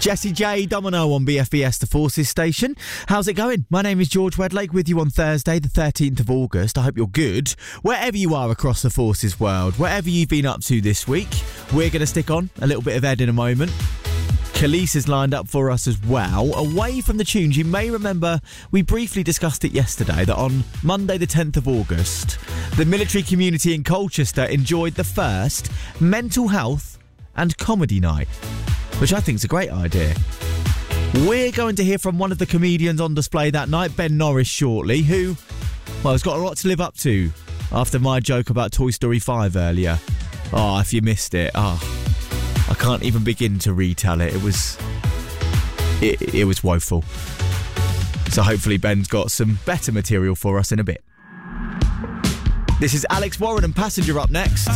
Jessie J, Domino on BFBS, the Forces station. How's it going? My name is George Wedlake with you on Thursday, the 13th of August. I hope you're good. Wherever you are across the Forces world, whatever you've been up to this week, we're going to stick on a little bit of Ed in a moment. Khalees is lined up for us as well. Away from the tunes, you may remember we briefly discussed it yesterday that on Monday the 10th of August, the military community in Colchester enjoyed the first mental health and comedy night, which I think is a great idea. We're going to hear from one of the comedians on display that night, Ben Norris, shortly, who, well, has got a lot to live up to after my joke about Toy Story 5 earlier. Oh, if you missed it, I can't even begin to retell it. It was woeful. So hopefully Ben's got some better material for us in a bit. This is Alex Warren and Passenger up next.